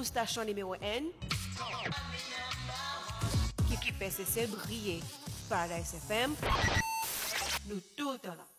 station numéro 1 qui fait cesser briller. Paradise FM, nous tout là.